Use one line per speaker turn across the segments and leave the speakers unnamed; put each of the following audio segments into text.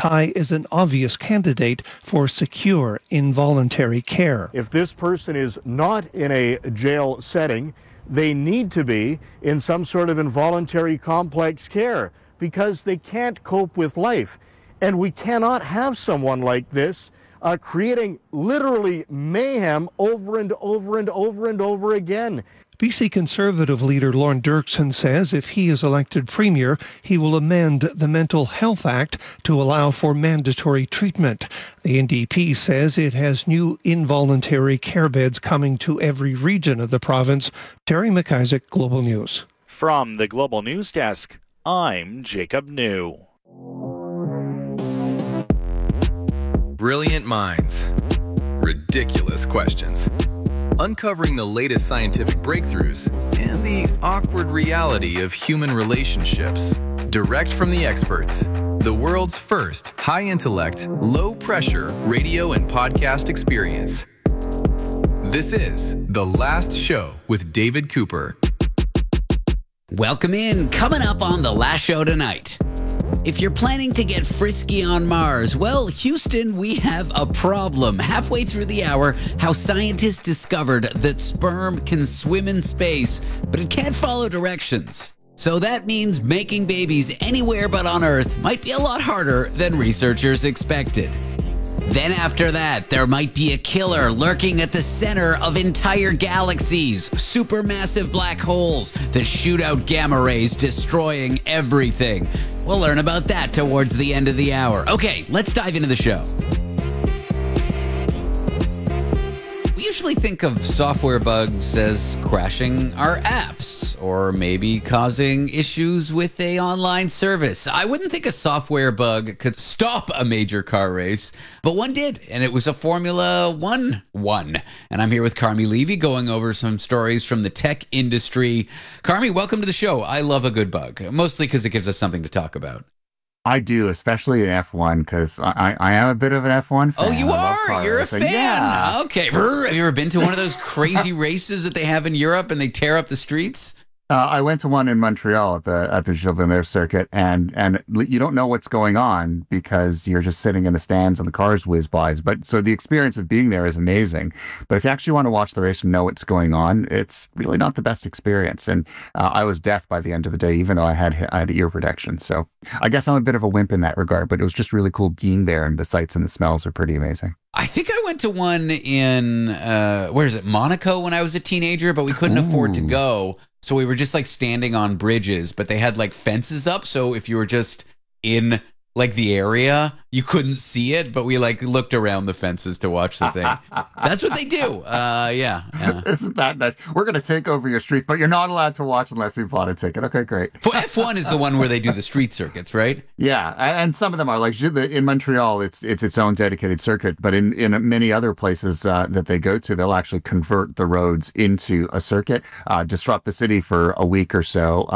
Thai is an obvious candidate for secure involuntary care.
If this person is not in a jail setting, they need to be in some sort of involuntary complex care because they can't cope with life. And we cannot have someone like this creating literally mayhem over and over and over and over again.
BC Conservative leader Lorne Dirksen says if he is elected Premier, he will amend the Mental Health Act to allow for mandatory treatment. The NDP says it has new involuntary care beds coming to every region of the province. Terry McIsaac, Global News.
From the Global News Desk, I'm Jacob New.
Brilliant minds. Ridiculous questions. Uncovering the latest scientific breakthroughs and the awkward reality of human relationships. Direct from the experts. The world's first high-intellect, low-pressure radio and podcast experience. This is The Last Show with David Cooper.
Welcome in. Coming up on The Last Show tonight. If you're planning to get frisky on Mars, well, Houston, we have a problem. Halfway through the hour, how scientists discovered that sperm can swim in space, but it can't follow directions. So that means making babies anywhere but on Earth might be a lot harder than researchers expected. Then after that, there might be a killer lurking at the center of entire galaxies, supermassive black holes that shoot out gamma rays, destroying everything. We'll learn about that towards the end of the hour. Okay, let's dive into the show. We usually think of software bugs as crashing our apps or maybe causing issues with an online service. I wouldn't think a software bug could stop a major car race, but one did, and it was a Formula One one. And I'm here with Carmi Levy going over some stories from the tech industry. Carmi, welcome to the show. I love a good bug, mostly because it gives us something to talk about.
I do, especially in F1, because I am a bit of an F1 fan.
Oh, you are? You're a fan.
Yeah.
Okay. Have you ever been to one of those crazy races that they have in Europe and they tear up the streets?
I went to one in Montreal at the Gilles Villeneuve circuit, and you don't know what's going on because you're just sitting in the stands and the cars whiz by. But so the experience of being there is amazing. But if you actually want to watch the race and know what's going on, it's really not the best experience. And I was deaf by the end of the day, even though I had ear protection. So I guess I'm a bit of a wimp in that regard. But it was just really cool being there, and the sights and the smells are pretty amazing.
I think I went to one in Monaco when I was a teenager, but we couldn't afford to go. So we were just like standing on bridges, but they had like fences up. So if you were just in like the area, you couldn't see it, but we like looked around the fences to watch the thing. That's what they do. Yeah.
Isn't that nice? We're going to take over your streets, but you're not allowed to watch unless you've bought a ticket. Okay, great.
F1 is the one where they do the street circuits, right?
Yeah, and some of them are like in Montreal, it's its own dedicated circuit, but in many other places that they go to, they'll actually convert the roads into a circuit, disrupt the city for a week or so,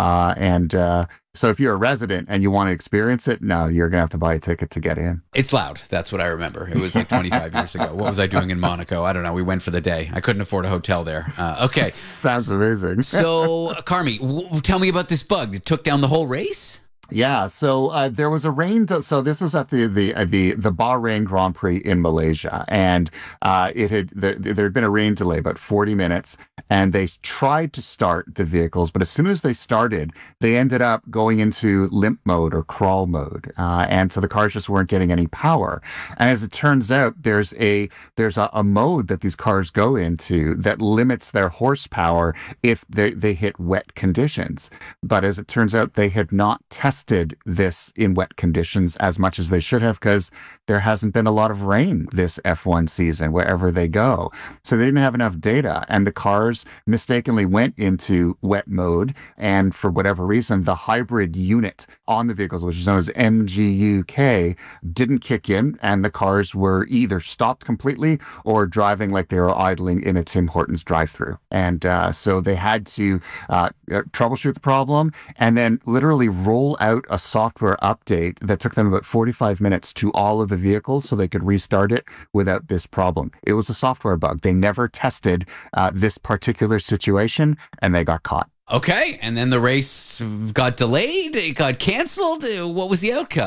so if you're a resident and you want to experience it, no, you're going to have to buy a ticket to get in.
It's loud. That's what I remember. It was like 25 years ago. What was I doing in Monaco? I don't know. We went for the day. I couldn't afford a hotel there. Okay.
Sounds amazing.
So, Carmi, tell me about this bug. It took down the whole race?
Yeah, so there was a rain. So this was at the Bahrain Grand Prix in Malaysia, and there had been a rain delay, about 40 minutes, and they tried to start the vehicles, but as soon as they started, they ended up going into limp mode or crawl mode, and so the cars just weren't getting any power. And as it turns out, there's a mode that these cars go into that limits their horsepower if they hit wet conditions. But as it turns out, they had not tested this in wet conditions as much as they should have, because there hasn't been a lot of rain this F1 season wherever they go. So they didn't have enough data, and the cars mistakenly went into wet mode, and for whatever reason, the hybrid unit on the vehicles, which is known as MGUK, didn't kick in, and the cars were either stopped completely or driving like they were idling in a Tim Hortons drive-thru. And so they had to troubleshoot the problem and then literally roll out a software update that took them about 45 minutes to all of the vehicles so they could restart it without this problem. It was a software bug. They never tested this particular situation, and they got caught.
Okay, and then the race got delayed, it got canceled. What was the outcome?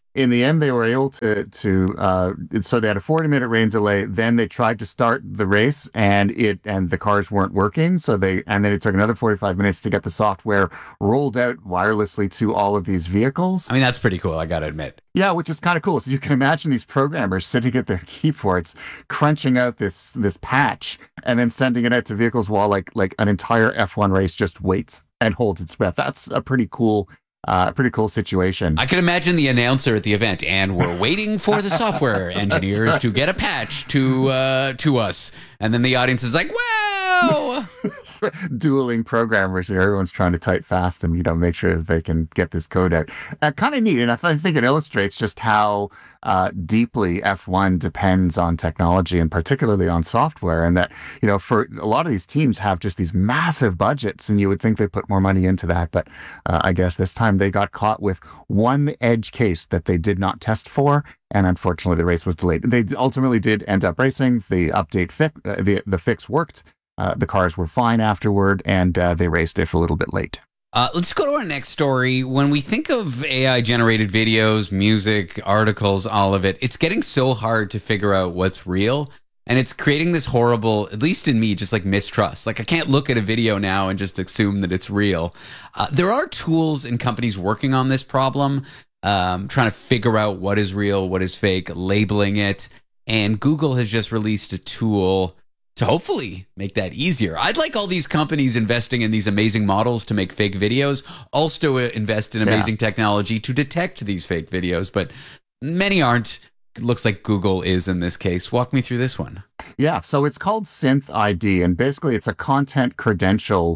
In the end, they were able so they had a 40-minute rain delay. Then they tried to start the race, and the cars weren't working. And then it took another 45 minutes to get the software rolled out wirelessly to all of these vehicles.
I mean, that's pretty cool, I gotta admit.
Yeah, which is kind of cool. So you can imagine these programmers sitting at their keyboards, crunching out this patch, and then sending it out to vehicles while like an entire F1 race just waits and holds its breath. That's a pretty cool situation.
I can imagine the announcer at the event, and we're waiting for the software engineers to get a patch to us. And then the audience is like, wow!
Dueling programmers here. Everyone's trying to type fast and, make sure that they can get this code out. Kind of neat. And I think it illustrates just how deeply F1 depends on technology and particularly on software. And that, for a lot of these teams have just these massive budgets, and you would think they put more money into that. But I guess this time they got caught with one edge case that they did not test for. And unfortunately, the race was delayed. They ultimately did end up racing. The update the fix worked. The cars were fine afterward, and they raced it a little bit late.
Let's go to our next story. When we think of AI-generated videos, music, articles, all of it, it's getting so hard to figure out what's real. And it's creating this horrible, at least in me, just like mistrust. Like I can't look at a video now and just assume that it's real. There are tools and companies working on this problem, trying to figure out what is real, what is fake, labeling it. And Google has just released a tool to hopefully make that easier. I'd like all these companies investing in these amazing models to make fake videos, also invest in amazing technology to detect these fake videos, but many aren't. It looks like Google is in this case. Walk me through this one.
Yeah, so it's called Synth ID, and basically it's a content credential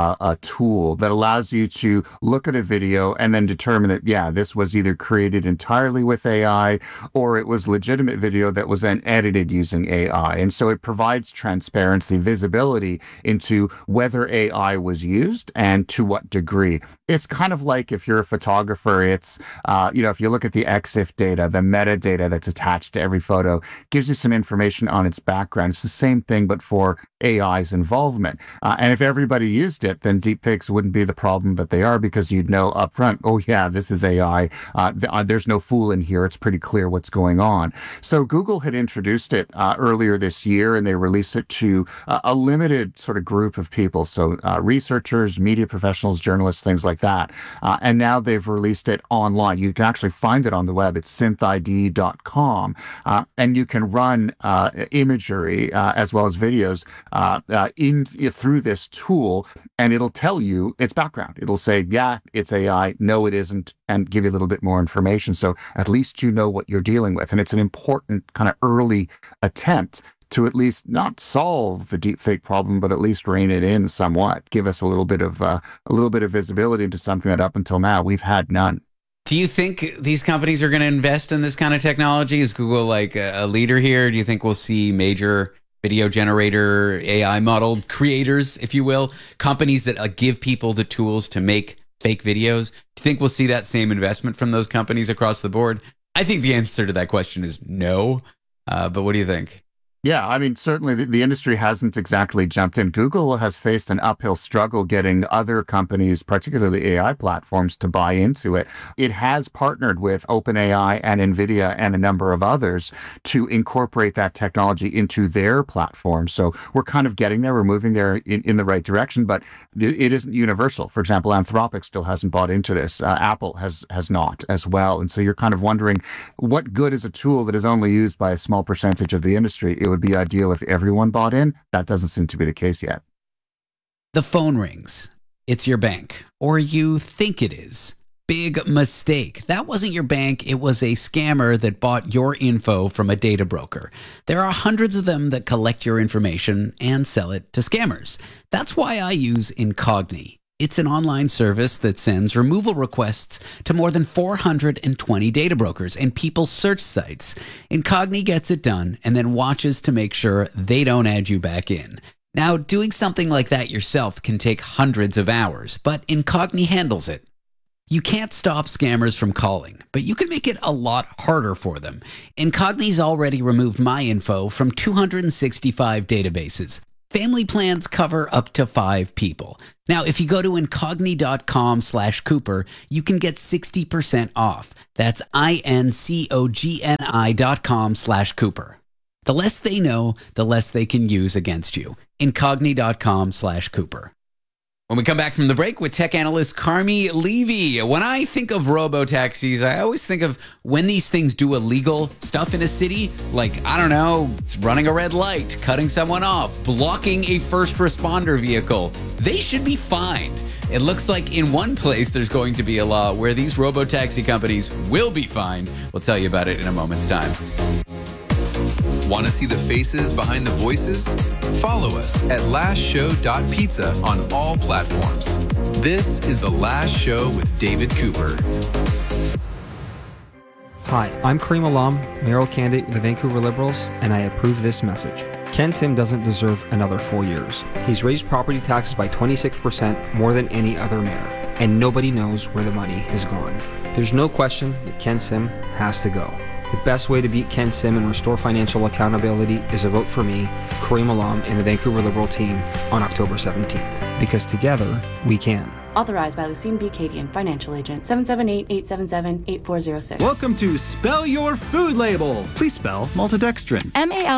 tool that allows you to look at a video and then determine that, this was either created entirely with AI or it was legitimate video that was then edited using AI. And so it provides transparency, visibility into whether AI was used and to what degree. It's kind of like if you're a photographer, it's, if you look at the EXIF data, the metadata that's attached to every photo, gives you some information on its background. It's the same thing, but for AI's involvement. And if everybody used it, then deepfakes wouldn't be the problem that they are, because you'd know upfront, oh yeah, this is AI. There's no fool in here. It's pretty clear what's going on. So Google had introduced it earlier this year, and they released it to a limited sort of group of people. So researchers, media professionals, journalists, things like that. And now they've released it online. You can actually find it on the web. It's synthid.com. And you can run imagery as well as videos through this tool, and it'll tell you its background. It'll say, yeah, it's AI, no, it isn't, and give you a little bit more information. So at least you know what you're dealing with. And it's an important kind of early attempt to at least not solve the deepfake problem, but at least rein it in somewhat. Give us a little bit of visibility into something that up until now we've had none.
Do you think these companies are going to invest in this kind of technology? Is Google like a leader here? Do you think we'll see major video generator, AI model creators, if you will, companies that give people the tools to make fake videos? Do you think we'll see that same investment from those companies across the board? I think the answer to that question is no. But what do you think?
Yeah, I mean, certainly the industry hasn't exactly jumped in. Google has faced an uphill struggle getting other companies, particularly AI platforms, to buy into it. It has partnered with OpenAI and NVIDIA and a number of others to incorporate that technology into their platform. So we're kind of getting there. We're moving there in the right direction, but it isn't universal. For example, Anthropic still hasn't bought into this. Apple has not as well. And so you're kind of wondering, what good is a tool that is only used by a small percentage of the industry? It would be ideal if everyone bought in. That doesn't seem to be the case yet.
The phone rings. It's your bank, or you think it is. Big mistake. That wasn't your bank. It was a scammer that bought your info from a data broker. There are hundreds of them that collect your information and sell it to scammers. That's why I use Incogni. It's an online service that sends removal requests to more than 420 data brokers and people's search sites. Incogni gets it done and then watches to make sure they don't add you back in. Now, doing something like that yourself can take hundreds of hours, but Incogni handles it. You can't stop scammers from calling, but you can make it a lot harder for them. Incogni's already removed my info from 265 databases. Family plans cover up to 5 people. Now, if you go to incogni.com/Cooper, you can get 60% off. That's incogni.com/Cooper. The less they know, the less they can use against you. Incogni.com/Cooper. When we come back from the break with tech analyst Carmi Levy, when I think of robo-taxis, I always think of when these things do illegal stuff in a city, like, I don't know, running a red light, cutting someone off, blocking a first responder vehicle. They should be fined. It looks like in one place there's going to be a law where these robo-taxi companies will be fined. We'll tell you about it in a moment's time.
Want to see the faces behind the voices? Follow us at lastshow.pizza on all platforms. This is The Last Show with David Cooper.
Hi, I'm Kareem Alam, mayoral candidate with the Vancouver Liberals, and I approve this message. Ken Sim doesn't deserve another 4 years. He's raised property taxes by 26% more than any other mayor, and nobody knows where the money has gone. There's no question that Ken Sim has to go. The best way to beat Ken Sim and restore financial accountability is a vote for me, Kareem Alam, and the Vancouver Liberal team on October 17th. Because together, we can.
Authorized by Lucine B. Cadian, Financial Agent, 778-877-8406.
Welcome to Spell Your Food Label. Please spell maltodextrin.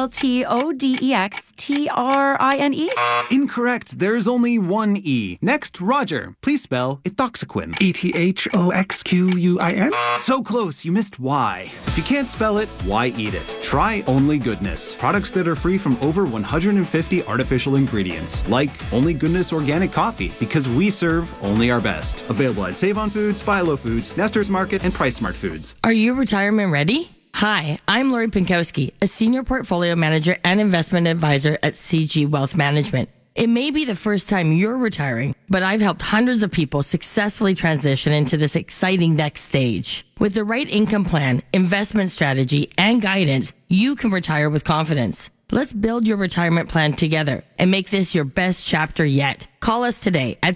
MALTODEXTRINE?
Incorrect. There's only one E. Next, Roger. Please spell ethoxyquin.
ETHOXQUIN?
So close, you missed Y. If you can't spell it, why eat it? Try Only Goodness. Products that are free from over 150 artificial ingredients, like Only Goodness Organic Coffee, because we serve only our best. Available at Save On Foods, Buy Low Foods, Nestor's Market, and Price Smart Foods.
Are you retirement ready? Hi, I'm Lori Pinkowski, a senior portfolio manager and investment advisor at CG Wealth Management. It may be the first time you're retiring, but I've helped hundreds of people successfully transition into this exciting next stage. With the right income plan, investment strategy, and guidance, you can retire with confidence. Let's build your retirement plan together and make this your best chapter yet. Call us today at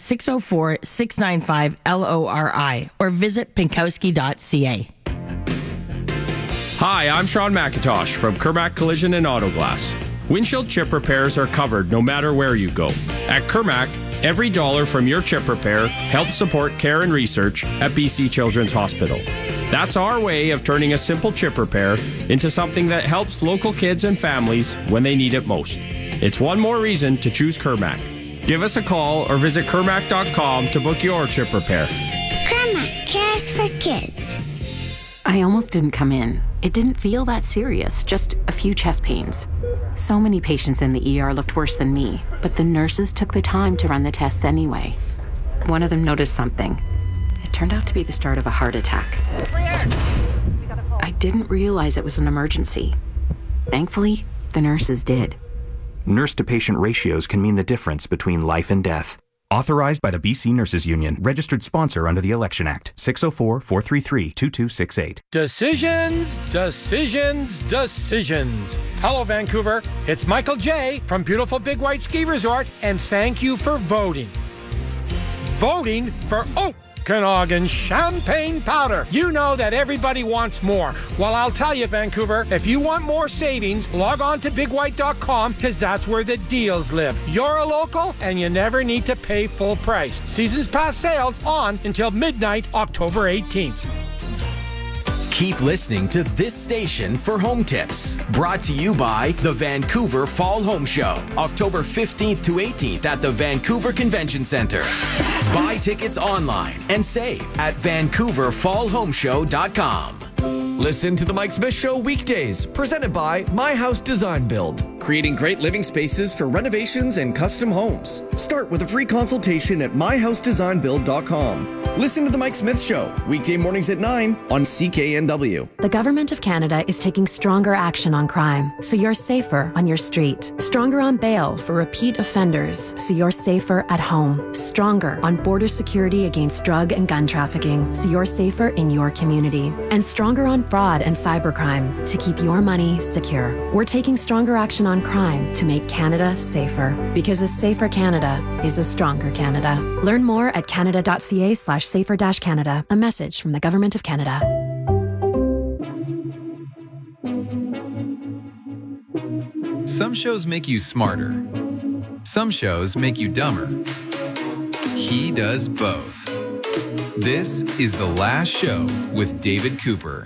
604-695-LORI or visit pinkowski.ca.
Hi, I'm Sean McIntosh from Kermac Collision and Auto Glass. Windshield chip repairs are covered no matter where you go. At Kermac, every dollar from your chip repair helps support care and research at BC Children's Hospital. That's our way of turning a simple chip repair into something that helps local kids and families when they need it most. It's one more reason to choose Kermac. Give us a call or visit kermac.com to book your chip repair.
Kermac cares for kids.
I almost didn't come in. It didn't feel that serious, just a few chest pains. So many patients in the ER looked worse than me, but the nurses took the time to run the tests anyway. One of them noticed something. It turned out to be the start of a heart attack. I didn't realize it was an emergency. Thankfully, the nurses did.
Nurse-to-patient ratios can mean the difference between life and death. Authorized by the BC Nurses Union. Registered sponsor under the Election Act. 604-433-2268.
Decisions, decisions, decisions. Hello, Vancouver. It's Michael J. from beautiful Big White Ski Resort, and thank you for voting. Voting for Okanagan Champagne Powder. You know that everybody wants more. Well, I'll tell you, Vancouver, if you want more savings, log on to bigwhite.com because that's where the deals live. You're a local and you never need to pay full price. Seasons Pass sales on until midnight, October 18th.
Keep listening to this station for home tips. Brought to you by the Vancouver Fall Home Show, October 15th to 18th at the Vancouver Convention Center. Buy tickets online and save at vancouverfallhomeshow.com.
Listen to The Mike Smith Show weekdays, presented by My House Design Build, creating great living spaces for renovations and custom homes. Start with a free consultation at myhousedesignbuild.com. Listen to The Mike Smith Show, weekday mornings at 9 on CKNW.
The Government of Canada is taking stronger action on crime, so you're safer on your street. Stronger on bail for repeat offenders, so you're safer at home. Stronger on border security against drug and gun trafficking, so you're safer in your community. And stronger on fraud and cybercrime to keep your money secure. We're taking stronger action on crime to make Canada safer. Because a safer Canada is a stronger Canada. Learn more at canada.ca/safer-Canada. A message from the Government of Canada.
Some shows make you smarter, Some shows make you dumber. He does both. This is The Last Show with David Cooper.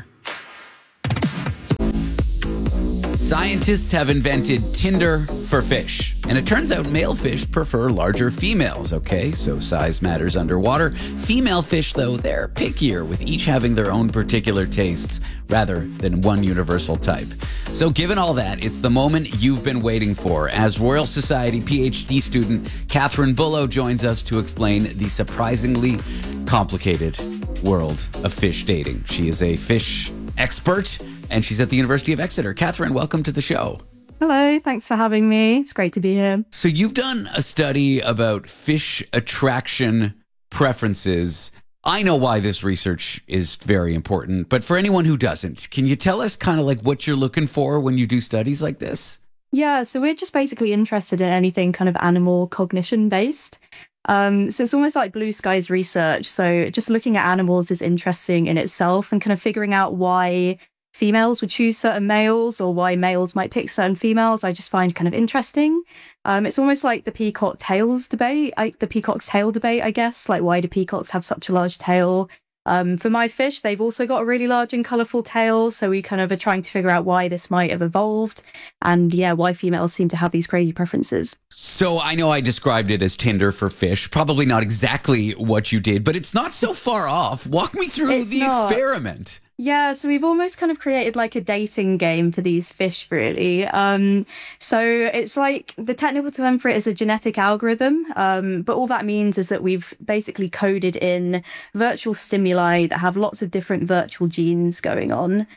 Scientists have invented Tinder for fish. And it turns out male fish prefer larger females, okay? So size matters underwater. Female fish, though, they're pickier, with each having their own particular tastes rather than one universal type. So given all that, it's the moment you've been waiting for as Royal Society PhD student Catherine Bullo joins us to explain the surprisingly complicated world of fish dating. She is a fish expert, and she's at the University of Exeter. Catherine, welcome to the show.
Hello, thanks for having me. It's great to be here.
So you've done a study about fish attraction preferences. I know why this research is very important, but for anyone who doesn't, can you tell us kind of like what you're looking for when you do studies like this?
Yeah, so we're just basically interested in anything kind of animal cognition based. So it's almost like blue skies research. So just looking at animals is interesting in itself, and kind of figuring out why females would choose certain males or why males might pick certain females, I just find kind of interesting. It's almost like the peacock's tail debate, I guess. Like, why do peacocks have such a large tail? For my fish, they've also got a really large and colourful tail, so we kind of are trying to figure out why this might have evolved, and why females seem to have these crazy preferences.
So I know I described it as Tinder for fish, probably not exactly what you did, but it's not so far off. Walk me through the experiment.
Yeah, so we've almost kind of created like a dating game for these fish, really. So it's like, the technical term for it is a genetic algorithm, but all that means is that we've basically coded in virtual stimuli that have lots of different virtual genes going on.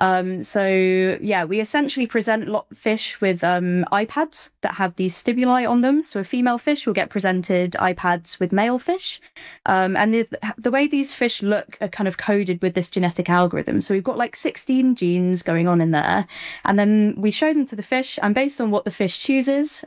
We essentially present fish with iPads that have these stimuli on them. So a female fish will get presented iPads with male fish. And the way these fish look are kind of coded with this genetic algorithm. So we've got like 16 genes going on in there. And then we show them to the fish. And based on what the fish chooses,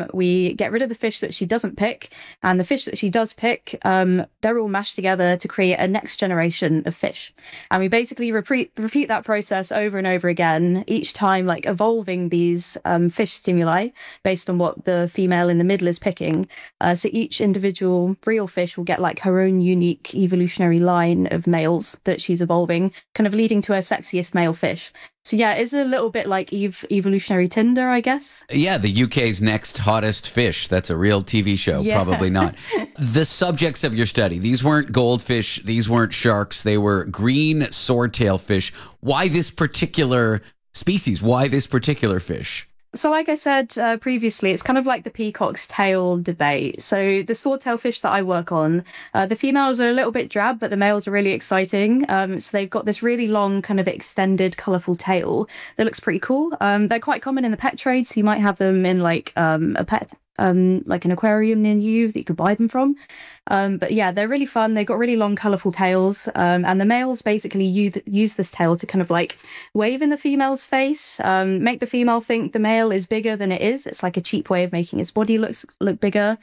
we get rid of the fish that she doesn't pick. And the fish that she does pick, they're all mashed together to create a next generation of fish. And we basically repeat that process over and over again, each time like evolving these fish stimuli based on what the female in the middle is picking. So each individual real fish will get like her own unique evolutionary line of males that she's evolving, kind of leading to her sexiest male fish. So yeah, it's a little bit like evolutionary Tinder, I guess.
Yeah, the UK's next hottest fish. That's a real TV show. Yeah. Probably not. The subjects of your study, these weren't goldfish, these weren't sharks, they were green swordtail fish. Why this particular species? Why this particular fish?
So like I said previously, it's kind of like the peacock's tail debate. So the swordtail fish that I work on, the females are a little bit drab, but the males are really exciting. So they've got this really long kind of extended colourful tail that looks pretty cool. They're quite common in the pet trade, so you might have them in like a pet, like an aquarium near you that you could buy them from. But yeah, they're really fun. They've got really long, colourful tails. And the males basically use this tail to kind of like wave in the female's face, make the female think the male is bigger than it is. It's like a cheap way of making its body look bigger.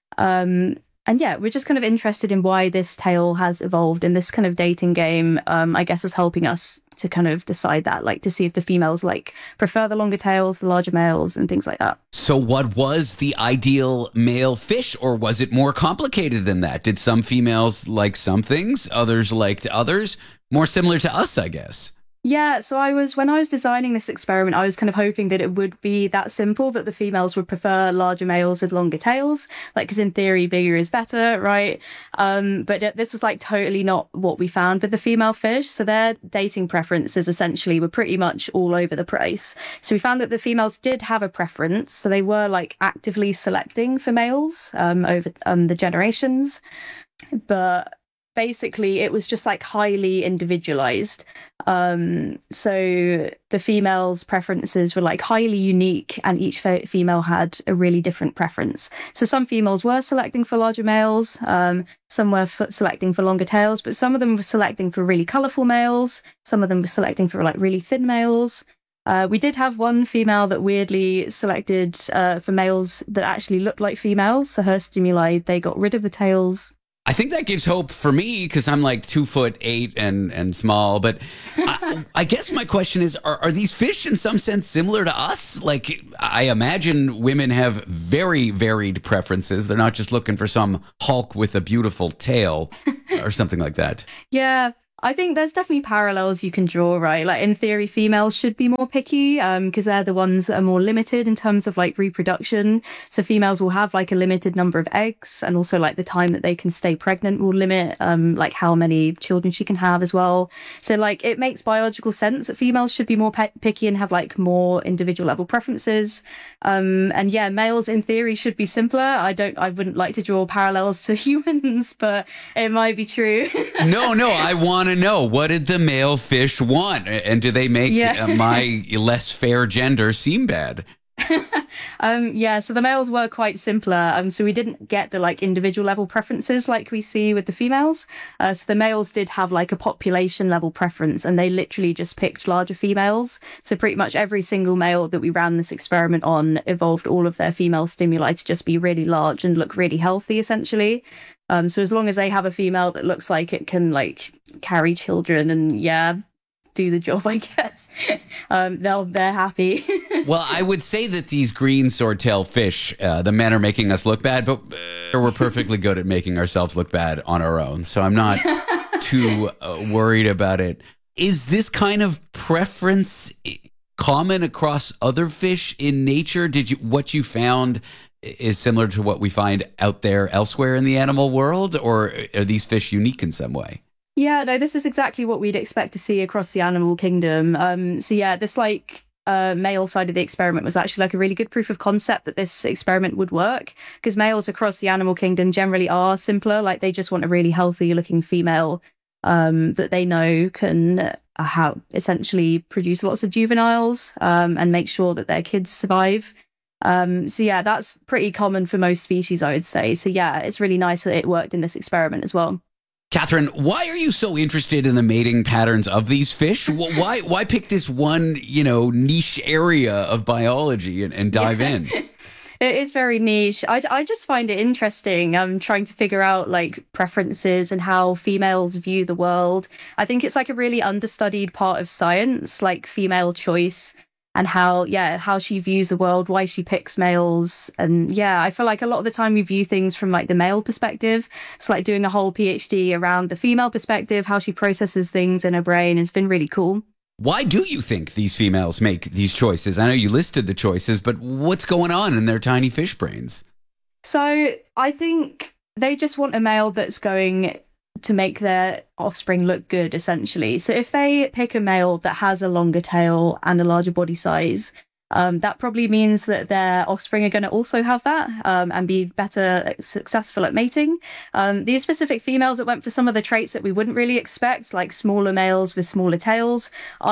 And yeah, we're just kind of interested in why this tail has evolved, in this kind of dating game, I guess, was helping us to kind of decide that, like to see if the females like prefer the longer tails, the larger males, and things like that.
So what was the ideal male fish, or was it more complicated than that? Did some females like some things, others liked others? More similar to us, I guess.
Yeah, so when I was designing this experiment, I was kind of hoping that it would be that simple, that the females would prefer larger males with longer tails, like, because in theory, bigger is better, right? But this was like totally not what we found with the female fish. So their dating preferences essentially were pretty much all over the place. So we found that the females did have a preference. So they were like actively selecting for males over the generations. But basically, it was just like highly individualized. So the females' preferences were like highly unique, and each female had a really different preference. So some females were selecting for larger males, some were selecting for longer tails, but some of them were selecting for really colorful males. Some of them were selecting for like really thin males. We did have one female that weirdly selected for males that actually looked like females. So her stimuli, they got rid of the tails
I think that gives hope for me because I'm like 2'8" and small. But I guess my question is, are these fish in some sense similar to us? Like, I imagine women have very varied preferences. They're not just looking for some Hulk with a beautiful tail or something like that.
Yeah. I think there's definitely parallels you can draw, right? Like in theory, females should be more picky because they're the ones that are more limited in terms of like reproduction. So females will have like a limited number of eggs, and also like the time that they can stay pregnant will limit like how many children she can have as well. So like it makes biological sense that females should be more picky and have like more individual level preferences. And yeah, males in theory should be simpler. I wouldn't like to draw parallels to humans, but it might be true.
No, I want to know, what did the male fish want? And do they make my less fair gender seem bad?
So the males were quite simpler. So we didn't get the like individual level preferences like we see with the females. So the males did have like a population level preference, and they literally just picked larger females. So pretty much every single male that we ran this experiment on evolved all of their female stimuli to just be really large and look really healthy, essentially. So as long as they have a female that looks like it can like carry children and do the job, I guess, they're happy.
Well, I would say that these green swordtail fish, the men are making us look bad, but we're perfectly good at making ourselves look bad on our own. So I'm not too worried about it. Is this kind of preference common across other fish in nature? What you found is similar to what we find out there elsewhere in the animal world, or are these fish unique in some way?
Yeah, no, this is exactly what we'd expect to see across the animal kingdom. This male side of the experiment was actually like a really good proof of concept that this experiment would work, because males across the animal kingdom generally are simpler. Like they just want a really healthy looking female that they know can essentially produce lots of juveniles and make sure that their kids survive. That's pretty common for most species, I would say. So yeah, it's really nice that it worked in this experiment as well.
Catherine, why are you so interested in the mating patterns of these fish? Why pick this one, niche area of biology and dive in?
It is very niche. I just find it interesting. I'm trying to figure out like preferences and how females view the world. I think it's like a really understudied part of science, like female choice and how she views the world, why she picks males. And I feel like a lot of the time we view things from like the male perspective. So like doing a whole PhD around the female perspective, how she processes things in her brain has been really cool.
Why do you think these females make these choices? I know you listed the choices, but what's going on in their tiny fish brains?
So I think they just want a male that's going to make their offspring look good, essentially. So if they pick a male that has a longer tail and a larger body size, that probably means that their offspring are going to also have that and be better successful at mating. These specific females that went for some of the traits that we wouldn't really expect, like smaller males with smaller tails,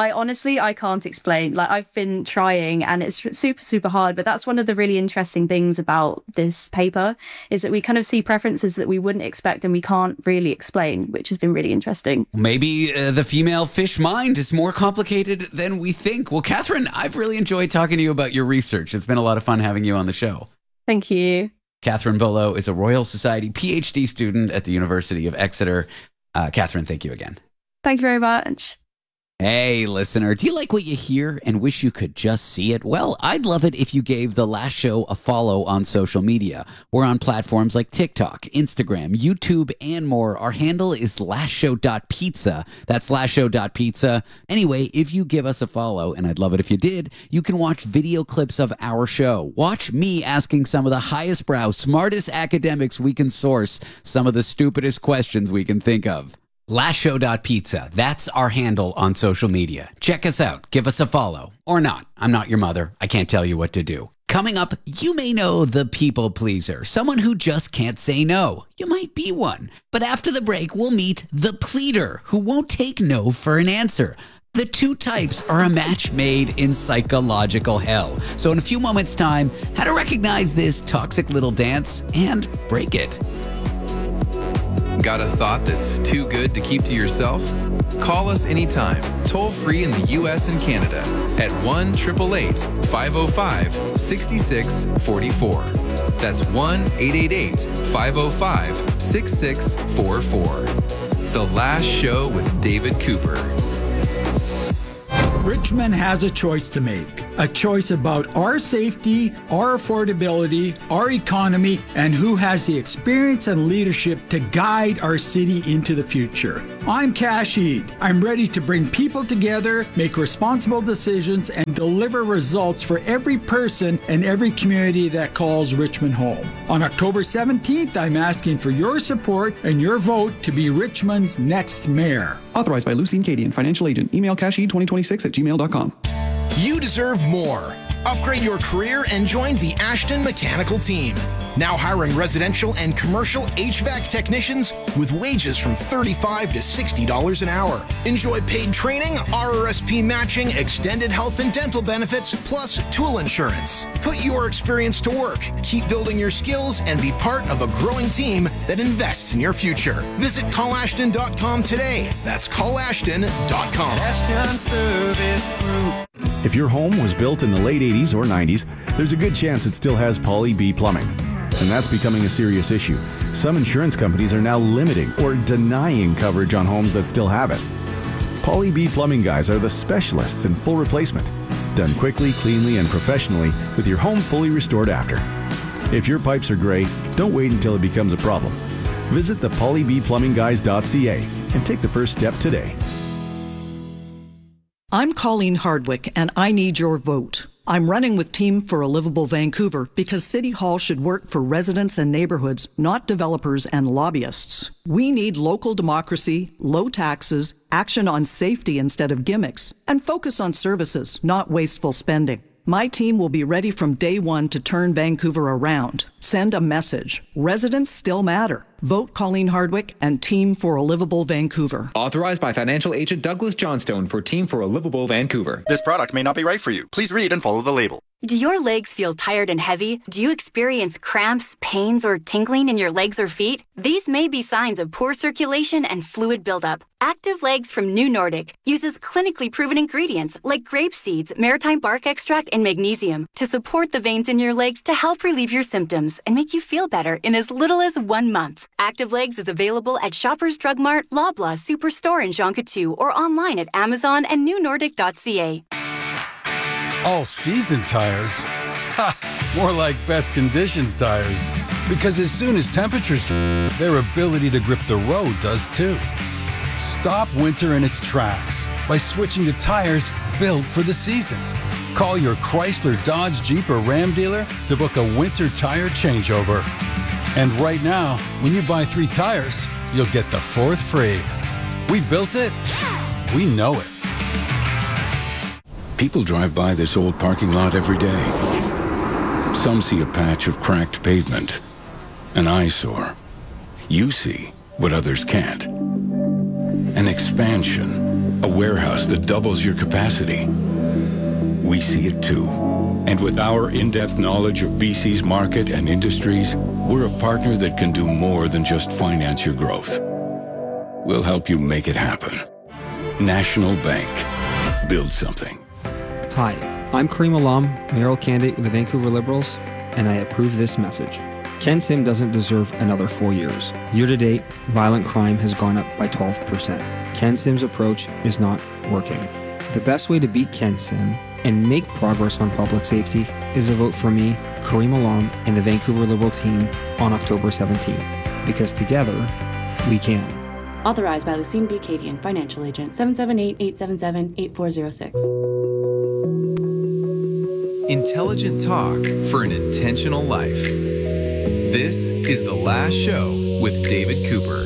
I can't explain. Like I've been trying and it's super, super hard, but that's one of the really interesting things about this paper is that we kind of see preferences that we wouldn't expect and we can't really explain, which has been really interesting.
Maybe the female fish mind is more complicated than we think. Well, Catherine, I've really enjoyed talking to you about your research. It's been a lot of fun having you on the show.
Thank you.
Catherine Bolo is a Royal Society PhD student at the University of Exeter. Catherine, thank you again.
Thank you very much.
Hey, listener, do you like what you hear and wish you could just see it? Well, I'd love it if you gave The Last Show a follow on social media. We're on platforms like TikTok, Instagram, YouTube, and more. Our handle is lastshow.pizza. That's lastshow.pizza. Anyway, if you give us a follow, and I'd love it if you did, you can watch video clips of our show. Watch me asking some of the highest brow, smartest academics we can source some of the stupidest questions we can think of. Lastshow.pizza. That's our handle on social media. Check us out. Give us a follow. Or not. I'm not your mother. I can't tell you what to do. Coming up, you may know the people pleaser, someone who just can't say no. You might be one. But after the break, we'll meet the pleader, who won't take no for an answer. The two types are a match made in psychological hell. So in a few moments' time, how to recognize this toxic little dance and break it.
Got a thought that's too good to keep to yourself? Call us anytime, toll free in the U.S. and Canada at 1-888-505-6644. That's 1-888-505-6644. The Last Show with David Cooper.
Richmond has a choice to make. A choice about our safety, our affordability, our economy, and who has the experience and leadership to guide our city into the future. I'm Cash Eid. I'm ready to bring people together, make responsible decisions, and deliver results for every person and every community that calls Richmond home. On October 17th, I'm asking for your support and your vote to be Richmond's next mayor.
Authorized by Lucine Cadian, financial agent. Email casheed2026@gmail.com.
You deserve more. Upgrade your career and join the Ashton Mechanical team. Now hiring residential and commercial HVAC technicians with wages from $35 to $60 an hour. Enjoy paid training, RRSP matching, extended health and dental benefits, plus tool insurance. Put your experience to work. Keep building your skills and be part of a growing team that invests in your future. Visit callashton.com today. That's callashton.com.
Ashton Service Group.
If your home was built in the late 80s or 90s, there's a good chance it still has Poly B plumbing. And that's becoming a serious issue. Some insurance companies are now limiting or denying coverage on homes that still have it. Poly B plumbing guys are the specialists in full replacement. Done quickly, cleanly, and professionally with your home fully restored after. If your pipes are gray, don't wait until it becomes a problem. Visit the polybplumbingguys.ca and take the first step today.
I'm Colleen Hardwick, and I need your vote. I'm running with Team for a Livable Vancouver because City Hall should work for residents and neighborhoods, not developers and lobbyists. We need local democracy, low taxes, action on safety instead of gimmicks, and focus on services, not wasteful spending. My team will be ready from day one to turn Vancouver around. Send a message. Residents still matter. Vote Colleen Hardwick and Team for a Livable Vancouver.
Authorized by financial agent Douglas Johnstone for Team for a Livable Vancouver.
This product may not be right for you. Please read and follow the label.
Do your legs feel tired and heavy? Do you experience cramps, pains, or tingling in your legs or feet? These may be signs of poor circulation and fluid buildup. Active Legs from New Nordic uses clinically proven ingredients like grape seeds, maritime bark extract, and magnesium to support the veins in your legs to help relieve your symptoms and make you feel better in as little as 1 month. Active Legs is available at Shoppers Drug Mart, Loblaw, Superstore, and Jean Coutu, or online at Amazon and newnordic.ca.
All-season tires? Ha! More like best conditions tires. Because as soon as temperatures drop, their ability to grip the road does too. Stop winter in its tracks by switching to tires built for the season. Call your Chrysler, Dodge, Jeep, or Ram dealer to book a winter tire changeover. And right now, when you buy 3 tires, you'll get the 4th free. We built it. We know it.
People drive by this old parking lot every day. Some see a patch of cracked pavement, an eyesore. You see what others can't. An expansion, a warehouse that doubles your capacity. We see it too. And with our in-depth knowledge of BC's market and industries, we're a partner that can do more than just finance your growth. We'll help you make it happen. National Bank. Build something.
Hi, I'm Kareem Alam, mayoral candidate with the Vancouver Liberals, and I approve this message. Ken Sim doesn't deserve another 4 years. Year to date, violent crime has gone up by 12%. Ken Sim's approach is not working. The best way to beat Ken Sim and make progress on public safety is a vote for me, Kareem Alam, and the Vancouver Liberal team on October 17th. Because together, we can.
Authorized by Lucine B. Cadian, financial agent, 778-877-8406.
Intelligent talk for an intentional life. This is The Last Show with David Cooper.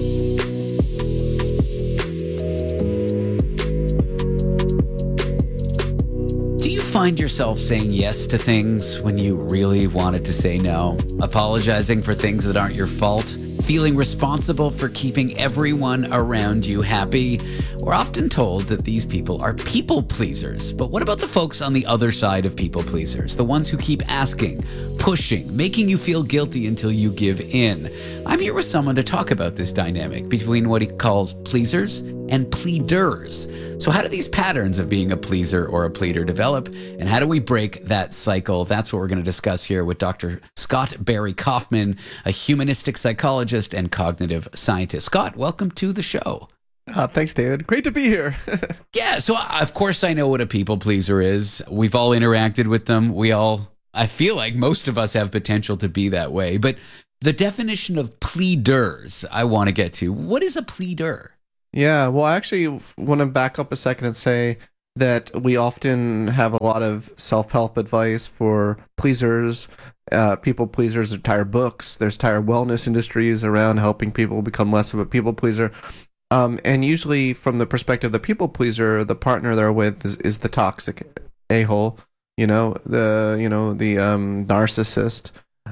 Do you find yourself saying yes to things when you really wanted to say no? Apologizing for things that aren't your fault? Feeling responsible for keeping everyone around you happy? We're often told that these people are people pleasers, but what about the folks on the other side of people pleasers? The ones who keep asking, pushing, making you feel guilty until you give in. I'm here with someone to talk about this dynamic between what he calls pleasers and pleaders. So how do these patterns of being a pleaser or a pleader develop, and how do we break that cycle? That's what we're going to discuss here with Dr. Scott Barry Kaufman, a humanistic psychologist and cognitive scientist. Scott, welcome to the show.
Thanks, David. Great to be here.
Yeah, so of course I know what a people pleaser is. We've all interacted with them. I feel like most of us have potential to be that way. But the definition of pleaders I want to get to. What is a pleader?
Yeah, well, I actually want to back up a second and say that we often have a lot of self-help advice for pleasers, people pleasers. There's entire books. There's entire wellness industries around helping people become less of a people pleaser. And usually from the perspective of the people pleaser, the partner they're with is the toxic a-hole, the narcissist.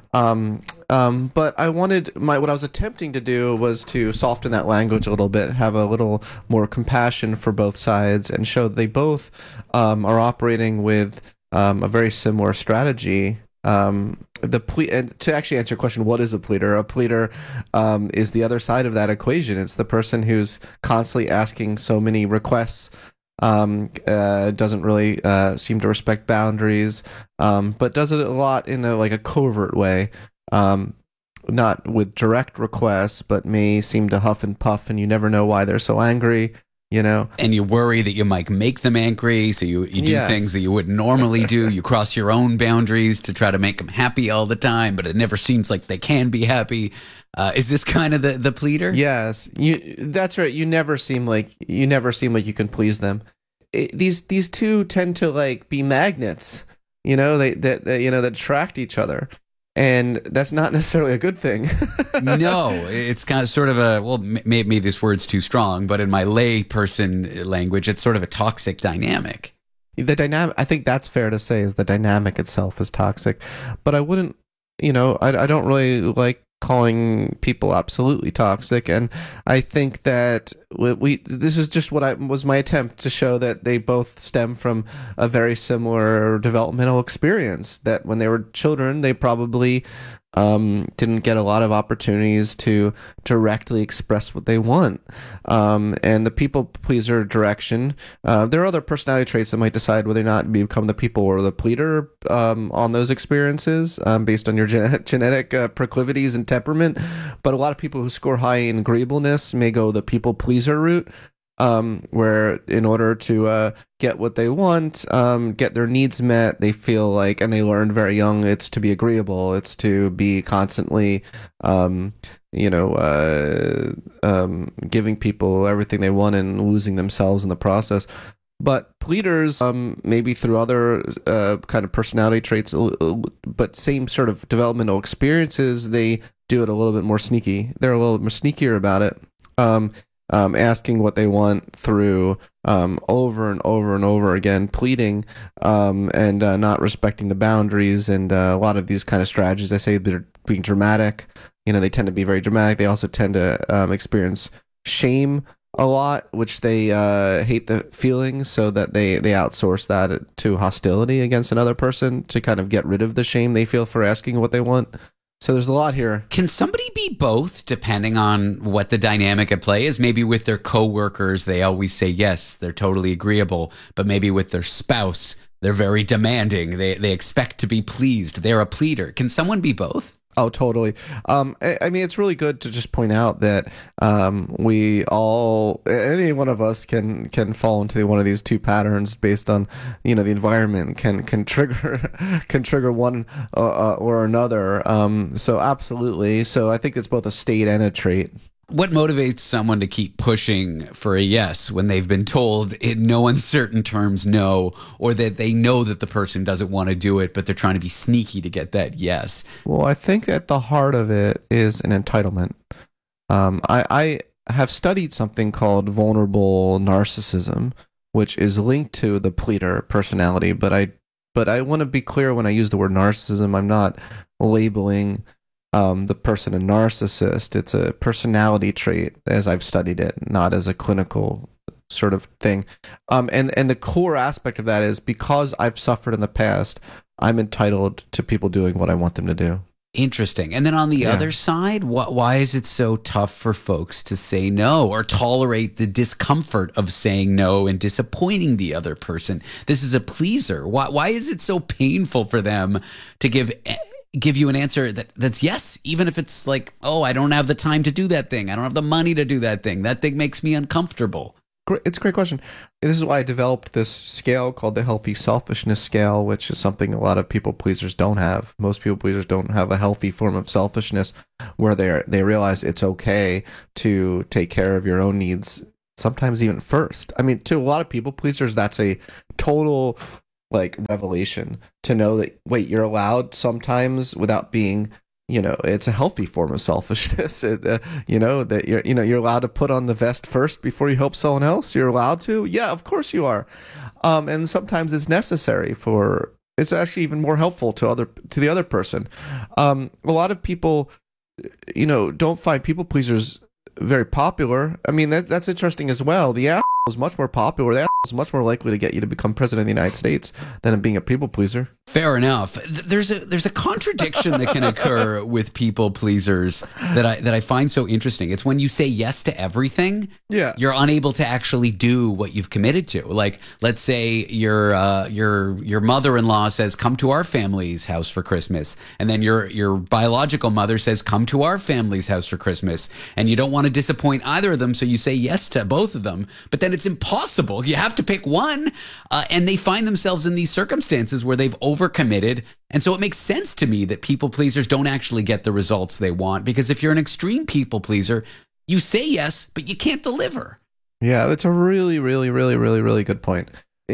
But what I was attempting to do was to soften that language a little bit, have a little more compassion for both sides, and show that they both are operating with a very similar strategy. And to actually answer your question, what is a pleader? A pleader is the other side of that equation. It's the person who's constantly asking so many requests, doesn't really seem to respect boundaries, but does it a lot in a covert way, not with direct requests, but may seem to huff and puff, and you never know why they're so angry.
And you worry that you might make them angry, so you do things that you wouldn't normally do. You cross your own boundaries to try to make them happy all the time, but it never seems like they can be happy. Is this kind of the pleader?
Yes, that's right. You never seem like you can please them. These two tend to be magnets. That attract each other. And that's not necessarily a good thing.
No, it's kind of sort of maybe this word's too strong, but in my lay person language, it's sort of a toxic dynamic.
The dynamic, I think that's fair to say, is the dynamic itself is toxic. But I wouldn't, I don't really like calling people absolutely toxic. And I think that this is just what was my attempt to show that they both stem from a very similar developmental experience, that when they were children, they probably didn't get a lot of opportunities to directly express what they want. And the people pleaser direction, there are other personality traits that might decide whether or not you become the people or the pleader on those experiences based on your genetic proclivities and temperament. But a lot of people who score high in agreeableness may go the people pleaser route, where in order to get what they want, get their needs met, they feel like, and they learned very young, it's to be agreeable, it's to be constantly, giving people everything they want and losing themselves in the process. But pleaders, maybe through other kind of personality traits, but same sort of developmental experiences, they do it a little bit more sneaky. They're a little more sneakier about it. Asking what they want through over and over and over again, pleading, and not respecting the boundaries, and a lot of these kind of strategies. I say they're being dramatic. They tend to be very dramatic. They also tend to experience shame a lot, which they hate the feeling, so that they outsource that to hostility against another person to kind of get rid of the shame they feel for asking what they want. So there's a lot here.
Can somebody be both, depending on what the dynamic at play is? Maybe with their coworkers, they always say yes, they're totally agreeable. But maybe with their spouse, they're very demanding. They expect to be pleased. They're a pleader. Can someone be both?
Oh, totally. I mean, it's really good to just point out that we all, any one of us can fall into one of these two patterns based on, the environment can trigger one or another. So absolutely. So I think it's both a state and a trait.
What motivates someone to keep pushing for a yes when they've been told in no uncertain terms no, or that they know that the person doesn't want to do it, but they're trying to be sneaky to get that yes?
Well, I think at the heart of it is an entitlement. I have studied something called vulnerable narcissism, which is linked to the pleader personality, but I want to be clear when I use the word narcissism, I'm not labeling the person a narcissist. It's a personality trait as I've studied it, not as a clinical sort of thing. And the core aspect of that is because I've suffered in the past, I'm entitled to people doing what I want them to do.
Interesting. And then on the other side, why is it so tough for folks to say no or tolerate the discomfort of saying no and disappointing the other person? This is a pleaser. Why is it so painful for them to give you an answer that's yes, even if it's like, oh, I don't have the time to do that thing. I don't have the money to do that thing. That thing makes me uncomfortable.
It's a great question. This is why I developed this scale called the Healthy Selfishness Scale, which is something a lot of people pleasers don't have. Most people pleasers don't have a healthy form of selfishness where they realize it's okay to take care of your own needs, sometimes even first. I mean, to a lot of people pleasers, that's a total revelation to know that, wait, you're allowed sometimes without being, it's a healthy form of selfishness. That you're allowed to put on the vest first before you help someone else. You're allowed to. Yeah, of course you are. And sometimes it's necessary it's actually even more helpful to the other person. A lot of people, don't find people pleasers very popular. I mean, that's interesting as well. The asshole is much more popular. The asshole is much more likely to get you to become president of the United States than being a people pleaser.
Fair enough. There's a contradiction that can occur with people pleasers that I find so interesting. It's when you say yes to everything, you're unable to actually do what you've committed to. Like, let's say your mother-in-law says, "Come to our family's house for Christmas," and then your biological mother says, "Come to our family's house for Christmas," and you don't want to disappoint either of them, so you say yes to both of them. But then it's impossible. You have to pick one, and they find themselves in these circumstances where they've overcommitted. And so it makes sense to me that people pleasers don't actually get the results they want, because if you're an extreme people pleaser, you say yes, but you can't deliver.
Yeah, that's a really, really, really, really, really good point.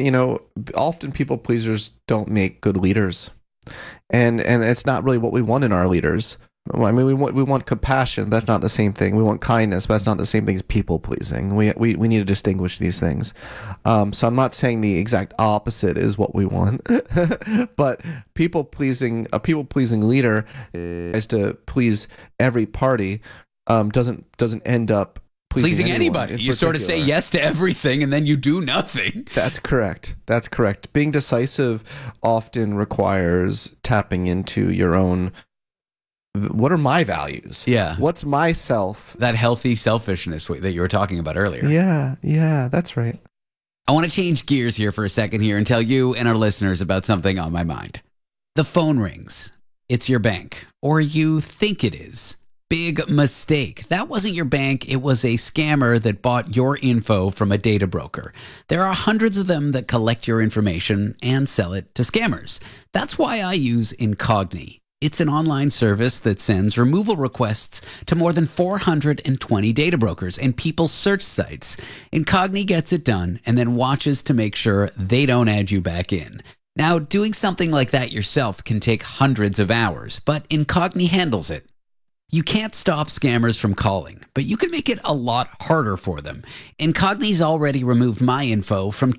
Often people pleasers don't make good leaders, and it's not really what we want in our leaders. I mean, we want compassion. That's not the same thing. We want kindness, but that's not the same thing as people pleasing. We need to distinguish these things. So I'm not saying the exact opposite is what we want, but a people pleasing leader is to please every party. Doesn't end up pleasing
anybody. You sort of say yes to everything and then you do nothing.
That's correct. Being decisive often requires tapping into your own. What are my values?
Yeah.
What's myself?
That healthy selfishness that you were talking about earlier.
Yeah, that's right.
I want to change gears here for a second here and tell you and our listeners about something on my mind. The phone rings. It's your bank, or you think it is. Big mistake. That wasn't your bank. It was a scammer that bought your info from a data broker. There are hundreds of them that collect your information and sell it to scammers. That's why I use Incogni. It's an online service that sends removal requests to more than 420 data brokers and people's search sites. Incogni gets it done and then watches to make sure they don't add you back in. Now, doing something like that yourself can take hundreds of hours, but Incogni handles it. You can't stop scammers from calling, but you can make it a lot harder for them. Incogni's already removed my info from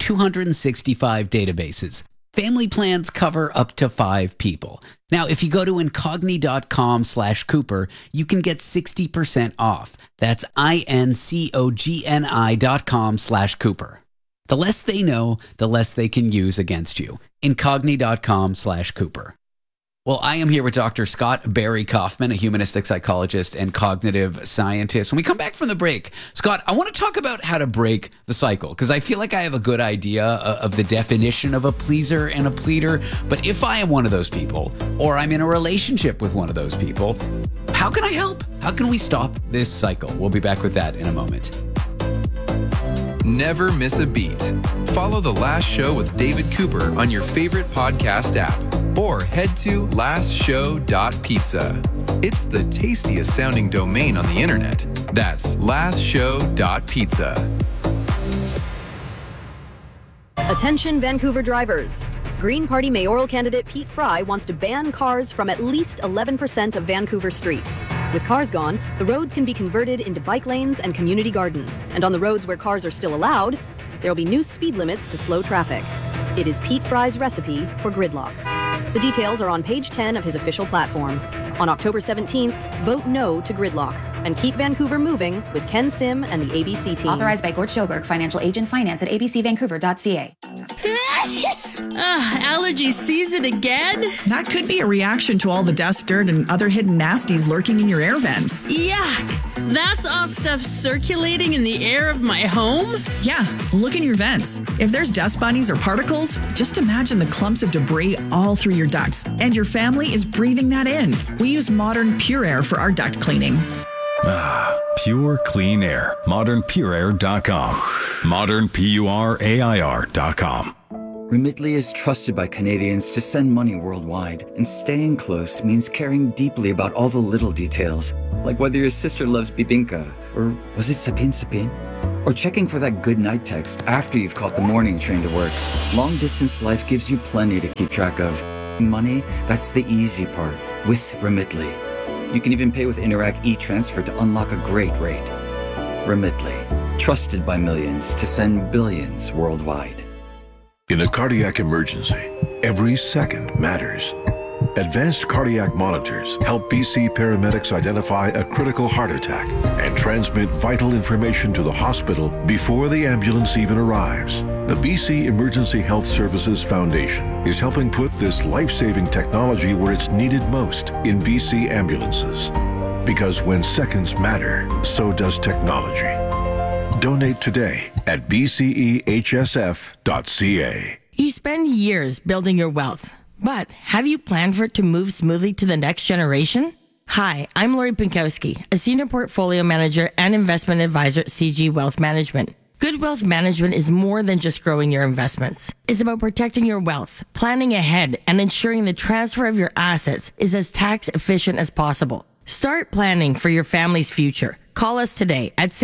265 databases. Family plans cover up to 5 people. Now, if you go to incogni.com/Cooper, you can get 60% off. That's incogni.com/Cooper. The less they know, the less they can use against you. Incogni.com/Cooper. Well, I am here with Dr. Scott Barry Kaufman, a humanistic psychologist and cognitive scientist. When we come back from the break, Scott, I want to talk about how to break the cycle, because I feel like I have a good idea of the definition of a pleaser and a pleader. But if I am one of those people, or I'm in a relationship with one of those people, how can I help? How can we stop this cycle? We'll be back with that in a moment.
Never miss a beat. Follow The Last Show with David Cooper on your favorite podcast app, or head to lastshow.pizza. It's the tastiest sounding domain on the internet. That's lastshow.pizza.
Attention Vancouver drivers. Green Party mayoral candidate Pete Fry wants to ban cars from at least 11% of Vancouver streets. With cars gone, the roads can be converted into bike lanes and community gardens. And on the roads where cars are still allowed, there will be new speed limits to slow traffic. It is Pete Fry's recipe for gridlock. The details are on page 10 of his official platform. On October 17th, vote no to gridlock and keep Vancouver moving with Ken Sim and the ABC team.
Authorized by Gort Schoberg, financial agent, finance at abcvancouver.ca. Allergy season again?
That could be a reaction to all the dust, dirt, and other hidden nasties lurking in your air vents.
Yuck! That's all stuff circulating in the air of my home?
Yeah, look in your vents. If there's dust bunnies or particles, just imagine the clumps of debris all through your ducts, and your family is breathing that in. We use Modern Pure Air for our duct cleaning.
Pure clean air. ModernPureAir.com. ModernPureAir.com.
Remitly is trusted by Canadians to send money worldwide, and staying close means caring deeply about all the little details, like whether your sister loves bibinka, or was it sapin sapin? Or checking for that good night text after you've caught the morning train to work. Long distance life gives you plenty to keep track of. Money, that's the easy part with Remitly. You can even pay with Interac e-Transfer to unlock a great rate. Remitly, trusted by millions to send billions worldwide.
In a cardiac emergency, every second matters. Advanced cardiac monitors help BC paramedics identify a critical heart attack and transmit vital information to the hospital before the ambulance even arrives. The BC Emergency Health Services Foundation is helping put this life-saving technology where it's needed most in BC ambulances. Because when seconds matter, so does technology. Donate today at bcehsf.ca.
You spend years building your wealth, but have you planned for it to move smoothly to the next generation? Hi, I'm Lori Pinkowski, a senior portfolio manager and investment advisor at CG Wealth Management. Good wealth management is more than just growing your investments. It's about protecting your wealth, planning ahead, and ensuring the transfer of your assets is as tax efficient as possible. Start planning for your family's future. Call us today at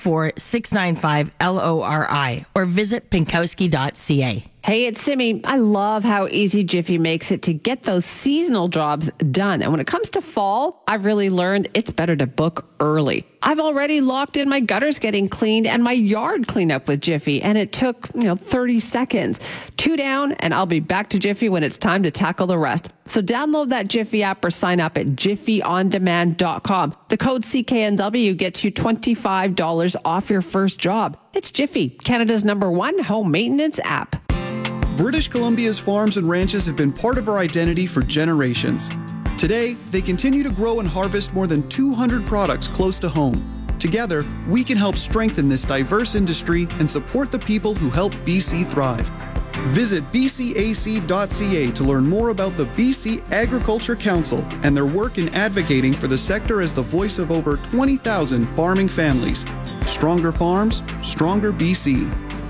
604-695-LORI or visit pinkowski.ca.
Hey, it's Simi. I love how easy Jiffy makes it to get those seasonal jobs done. And when it comes to fall, I've really learned it's better to book early. I've already locked in my gutters getting cleaned and my yard cleanup with Jiffy, and it took, 30 seconds. 2 down, and I'll be back to Jiffy when it's time to tackle the rest. So download that Jiffy app or sign up at jiffyondemand.com. The code CKNW gets you $25 off your first job. It's Jiffy, Canada's #1 home maintenance app.
British Columbia's farms and ranches have been part of our identity for generations. Today, they continue to grow and harvest more than 200 products close to home. Together, we can help strengthen this diverse industry and support the people who help BC thrive. Visit bcac.ca to learn more about the BC Agriculture Council and their work in advocating for the sector as the voice of over 20,000 farming families. Stronger farms, stronger BC.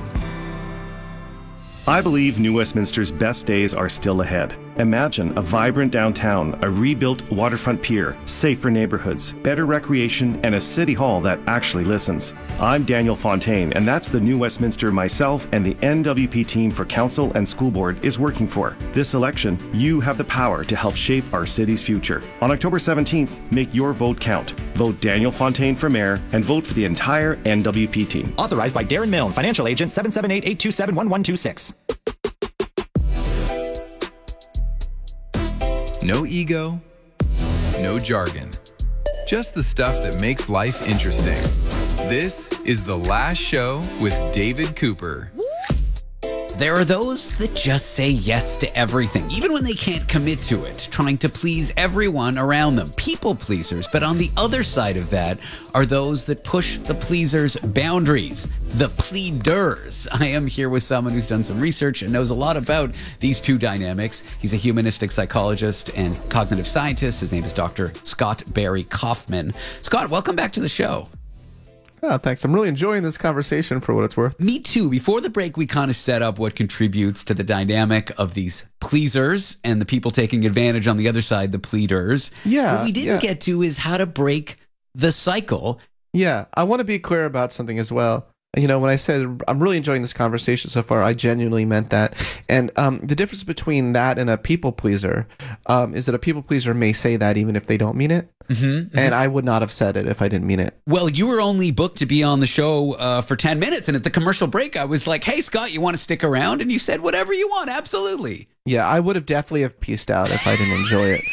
I believe New Westminster's best days are still ahead. Imagine a vibrant downtown, a rebuilt waterfront pier, safer neighborhoods, better recreation, and a city hall that actually listens. I'm Daniel Fontaine, and that's the New Westminster myself and the NWP team for Council and School Board is working for. This election, you have the power to help shape our city's future. On October 17th, make your vote count. Vote Daniel Fontaine for mayor and vote for the entire NWP team.
Authorized by Darren Milne, financial agent 778-827-1126.
No ego, no jargon. Just the stuff that makes life interesting. This is The Last Show with David Cooper.
There are those that just say yes to everything, even when they can't commit to it, trying to please everyone around them. People pleasers. But on the other side of that are those that push the pleasers' boundaries, the pleaders. I am here with someone who's done some research and knows a lot about these two dynamics. He's a humanistic psychologist and cognitive scientist. His name is Dr. Scott Barry Kaufman. Scott, welcome back to the show.
Oh, thanks. I'm really enjoying this conversation for what it's worth.
Me too. Before the break, we kind of set up what contributes to the dynamic of these pleasers and the people taking advantage on the other side, the pleaders.
Yeah.
What we didn't get to is how to break the cycle.
Yeah. I want to be clear about something as well. You know, when I said I'm really enjoying this conversation so far, I genuinely meant that. And the difference between that and a people pleaser is that a people pleaser may say that even if they don't mean it. And I would not have said it if I didn't mean it.
Well, you were only booked to be on the show for 10 minutes. And at the commercial break, I was like, hey, Scott, you want to stick around? And you said, whatever you want. Absolutely.
Yeah, I would have definitely have pieced out if I didn't enjoy it.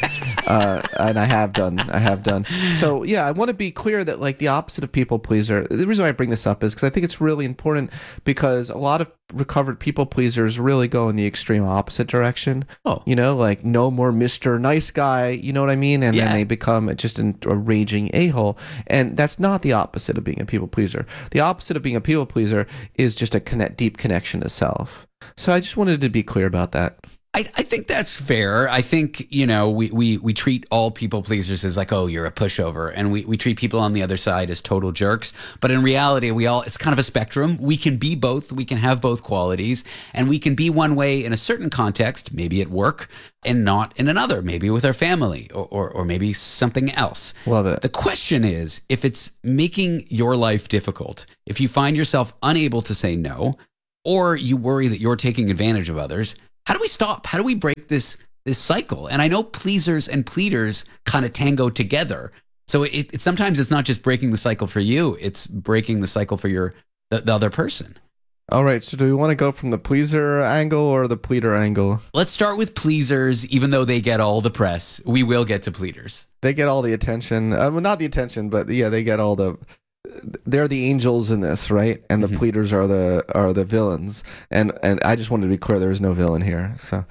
And I have done. So yeah, I want to be clear that like the opposite of people pleaser. The reason why I bring this up is because I think it's really important, because a lot of recovered people pleasers really go in the extreme opposite direction. You know, like no more Mr. Nice Guy. You know what I mean? And then they become just a raging a-hole. And that's not the opposite of being a people pleaser. The opposite of being a people pleaser is just a deep connection to self. So I just wanted to be clear about that.
I think that's fair. I think, you know, we treat all people pleasers as like, oh, you're a pushover. And we treat people on the other side as total jerks. But in reality, it's kind of a spectrum. We can be both. We can have both qualities. And we can be one way in a certain context, maybe at work, and not in another, maybe with our family or maybe something else.
Love it.
The question is, if it's making your life difficult, if you find yourself unable to say no, or you worry that you're taking advantage of others, how do we stop? How do we break this cycle? And I know pleasers and pleaders kind of tango together. So it sometimes it's not just breaking the cycle for you, it's breaking the cycle for the other person.
All right, so do we want to go from the pleaser angle or the pleader angle?
Let's start with pleasers, even though they get all the press. We will get to pleaders.
They get all the attention. Well, not the attention, but yeah, they get all the... They're the angels in this, right? And the pleaders are the villains. And I just wanted to be clear, there is no villain here. So,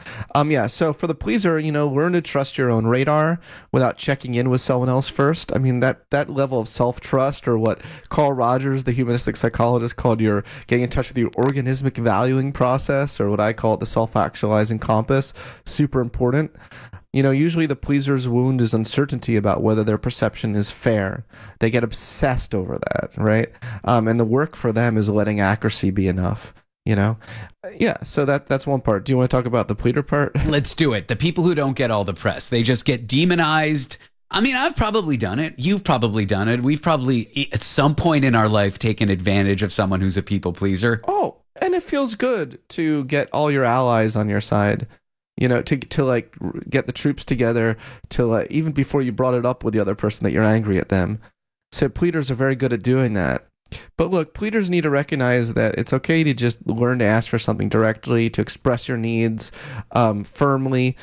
So for the pleaser, you know, learn to trust your own radar without checking in with someone else first. I mean, that level of self-trust, or what Carl Rogers, the humanistic psychologist, called your getting in touch with your organismic valuing process, or what I call it, the self-actualizing compass, super important. You know, usually the pleaser's wound is uncertainty about whether their perception is fair. They get obsessed over that, right? And the work for them is letting accuracy be enough, you know? Yeah, so that's one part. Do you want to talk about the pleader part?
Let's do it. The people who don't get all the press, they just get demonized. I mean, I've probably done it. You've probably done it. We've probably, at some point in our life, taken advantage of someone who's a people pleaser.
Oh, and it feels good to get all your allies on your side. You know, to like get the troops together, to like, even before you brought it up with the other person that you're angry at them. So pleaders are very good at doing that. But look, pleaders need to recognize that it's okay to just learn to ask for something directly, to express your needs firmly,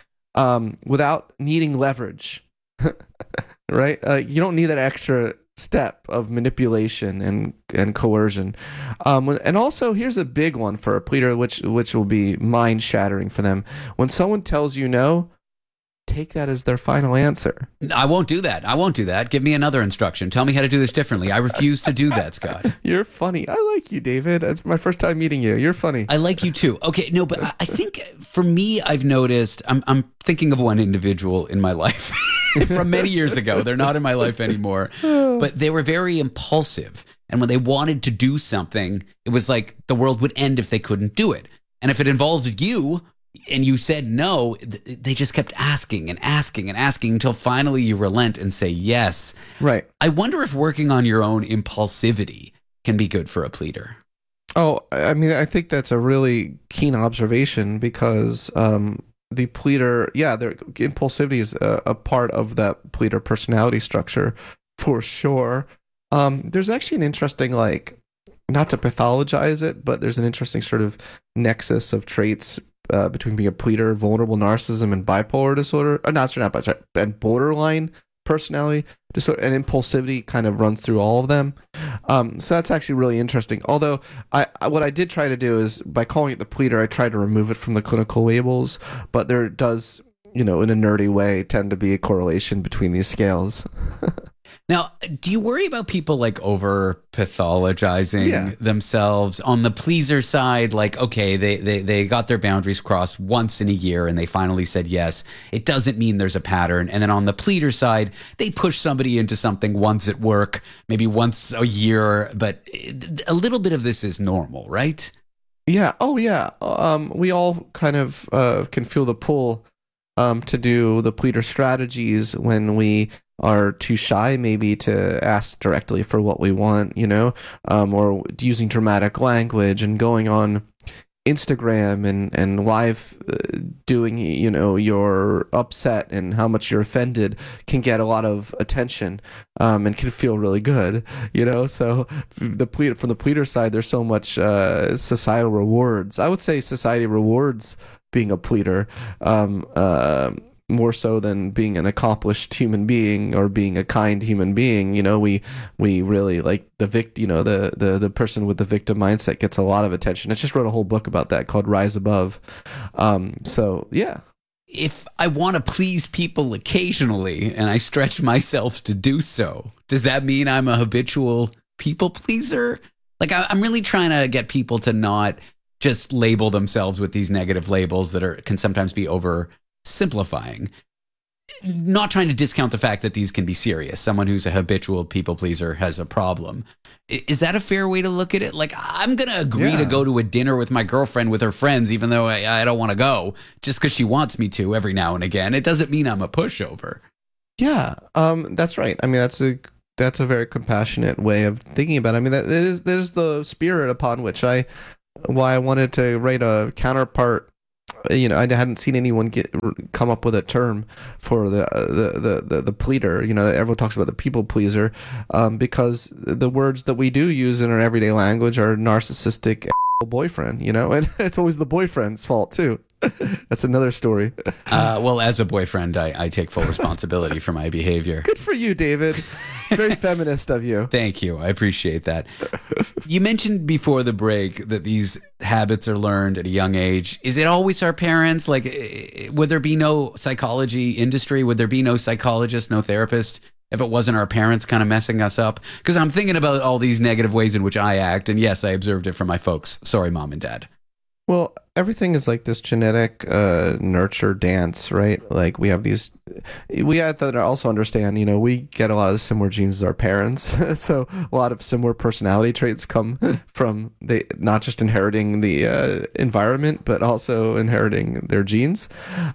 without needing leverage. Right? You don't need that extra step of manipulation and coercion. And also, here's a big one for a pleader, which will be mind shattering for them. When someone tells you no, take that as their final answer.
I won't do that. Give me another instruction. Tell me how to do this differently. I refuse to do that, Scott.
You're funny. I like you, David. It's my first time meeting you. You're funny.
I like you too. Okay, no, but I think for me, I've noticed, I'm thinking of one individual in my life from many years ago. They're not in my life anymore, but they were very impulsive. And when they wanted to do something, it was like the world would end if they couldn't do it. And if it involved you and you said no, they just kept asking and asking and asking until finally you relent and say yes.
Right.
I wonder if working on your own impulsivity can be good for a pleader.
Oh, I mean, I think that's a really keen observation, because the pleader, their impulsivity is a part of that pleader personality structure for sure. There's actually an interesting, like, not to pathologize it, but there's an interesting sort of nexus of traits between being a pleader, vulnerable narcissism, and bipolar disorder. And borderline personality disorder, and impulsivity kind of runs through all of them. So that's actually really interesting. Although what I did try to do is, by calling it the pleader, I tried to remove it from the clinical labels, but there does, you know, in a nerdy way, tend to be a correlation between these scales.
Now, do you worry about people like over pathologizing themselves on the pleaser side? Like, okay, they got their boundaries crossed once in a year and they finally said yes. It doesn't mean there's a pattern. And then on the pleader side, they push somebody into something once at work, maybe once a year, but a little bit of this is normal, right?
Yeah. Oh, yeah. We all kind of can feel the pull to do the pleader strategies when we are too shy maybe to ask directly for what we want, you know, or using dramatic language and going on Instagram and live doing, you know, you're upset and how much you're offended can get a lot of attention and can feel really good, you know. So from the pleader side, there's so much societal rewards. I would say society rewards being a pleader. more so than being an accomplished human being or being a kind human being. You know, we really like the person with the victim mindset gets a lot of attention. I just wrote a whole book about that called Rise Above. So yeah.
If I want to please people occasionally and I stretch myself to do so, does that mean I'm a habitual people pleaser? Like, I'm really trying to get people to not just label themselves with these negative labels that can sometimes be oversimplifying. Not trying to discount the fact that these can be serious. Someone who's a habitual people pleaser has a problem. Is that a fair way to look at it? Like, I'm going to agree to go to a dinner with my girlfriend with her friends, even though I don't want to go, just because she wants me to every now and again. It doesn't mean I'm a pushover.
Yeah, that's right. I mean, that's a very compassionate way of thinking about it. I mean, that is the spirit upon which why I wanted to write a counterpart. You know, I hadn't seen anyone come up with a term for the pleader. You know, everyone talks about the people pleaser, because the words that we do use in our everyday language are narcissistic boyfriend. You know, and it's always the boyfriend's fault too. That's another story.
Well, as a boyfriend, I take full responsibility for my behavior.
Good for you, David. It's very feminist of you.
Thank you. I appreciate that. You mentioned before the break that these habits are learned at a young age. Is it always our parents? Like, would there be no psychology industry? Would there be no psychologist, no therapist, if it wasn't our parents kind of messing us up? Because I'm thinking about all these negative ways in which I act. And yes, I observed it from my folks. Sorry, Mom and Dad.
Well, everything is like this genetic nurture dance, right? Like we have to also understand, you know, we get a lot of the similar genes as our parents. So a lot of similar personality traits come from not just inheriting the environment, but also inheriting their genes.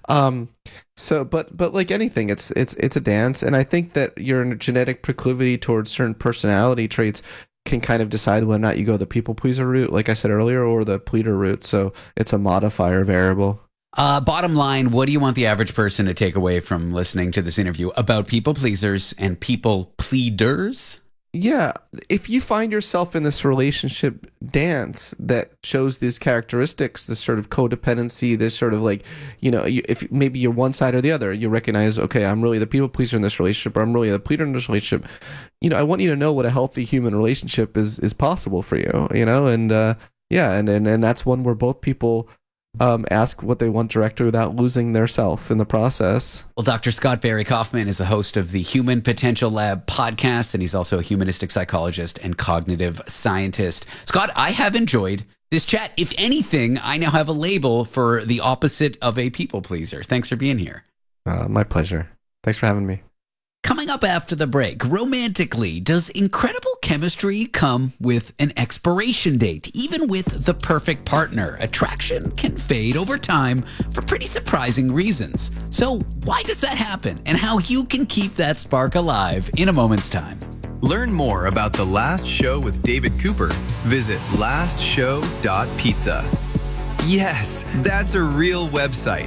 But like anything, it's a dance. And I think that your genetic proclivity towards certain personality traits can kind of decide whether or not you go the people pleaser route, like I said earlier, or the pleader route. So it's a modifier variable.
Bottom line, what do you want the average person to take away from listening to this interview about people pleasers and people pleaders?
Yeah, if you find yourself in this relationship dance that shows these characteristics, this sort of codependency, this sort of like, you know, if maybe you're one side or the other, you recognize, okay, I'm really the people pleaser in this relationship, or I'm really the pleader in this relationship. You know, I want you to know what a healthy human relationship is possible for you, you know, and and that's one where both people ask what they want directly without losing their self in the process.
Well, Dr. Scott Barry Kaufman is the host of the Human Potential Lab podcast, and he's also a humanistic psychologist and cognitive scientist. Scott, I have enjoyed this chat. If anything, I now have a label for the opposite of a people pleaser. Thanks for being here.
My pleasure. Thanks for having me.
Coming up after the break, romantically, does incredible chemistry come with an expiration date? Even with the perfect partner, attraction can fade over time for pretty surprising reasons. So why does that happen, and how you can keep that spark alive in a moment's time?
Learn more about The Last Show with David Cooper. Visit lastshow.pizza. Yes, that's a real website,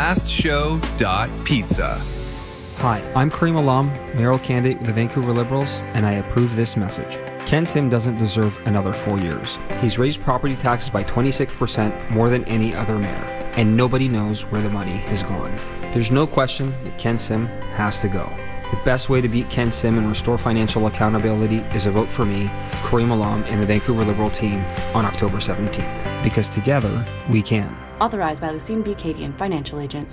lastshow.pizza.
Hi, I'm Kareem Alam, mayoral candidate of the Vancouver Liberals, and I approve this message. Ken Sim doesn't deserve another 4 years. He's raised property taxes by 26% more than any other mayor, and nobody knows where the money has gone. There's no question that Ken Sim has to go. The best way to beat Ken Sim and restore financial accountability is a vote for me, Kareem Alam, and the Vancouver Liberal team on October 17th. Because together, we can.
Authorized by Lucine B. Cadian, Financial Agent,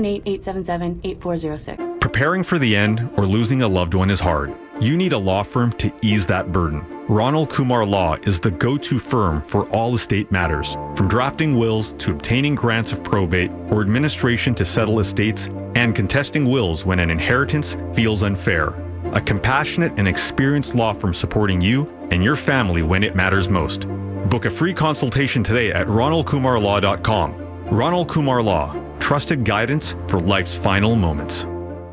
778-877-8406.
Preparing for the end or losing a loved one is hard. You need a law firm to ease that burden. Ronald Kumar Law is the go-to firm for all estate matters, from drafting wills to obtaining grants of probate or administration to settle estates and contesting wills when an inheritance feels unfair. A compassionate and experienced law firm supporting you and your family when it matters most. Book a free consultation today at ronaldkumarlaw.com. Ronald Kumar Law, trusted guidance for life's final moments.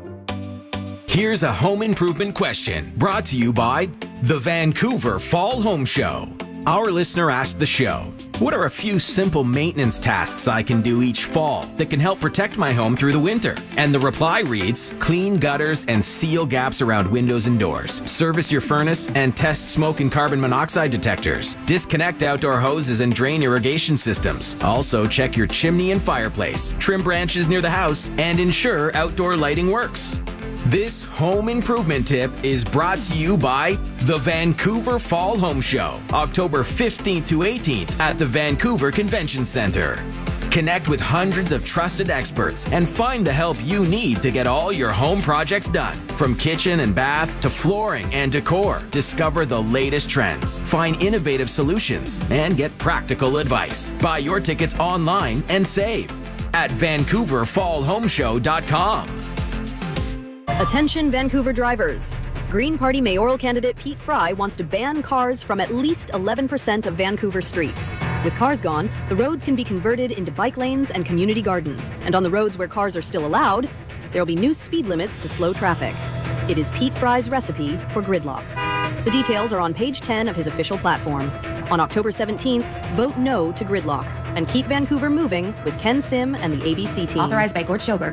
Here's a home improvement question brought to you by the Vancouver Fall Home Show. Our listener asked the show, What are a few simple maintenance tasks I can do each fall that can help protect my home through the winter? And the reply reads, clean gutters and seal gaps around windows and doors. Service your furnace and test smoke and carbon monoxide detectors. Disconnect outdoor hoses and drain irrigation systems. Also check your chimney and fireplace. Trim branches near the house and ensure outdoor lighting works. This home improvement tip is brought to you by the Vancouver Fall Home Show, October 15th to 18th at the Vancouver Convention Centre. Connect with hundreds of trusted experts and find the help you need to get all your home projects done. From kitchen and bath to flooring and decor, discover the latest trends, find innovative solutions, and get practical advice. Buy your tickets online and save at VancouverFallHomeShow.com.
Attention Vancouver drivers. Green Party mayoral candidate Pete Fry wants to ban cars from at least 11% of Vancouver streets. With cars gone, the roads can be converted into bike lanes and community gardens. And on the roads where cars are still allowed, there will be new speed limits to slow traffic. It is Pete Fry's recipe for gridlock. The details are on page 10 of his official platform. On October 17th, vote no to gridlock and keep Vancouver moving with Ken Sim and the ABC team.
Authorized by Gord Schoberg.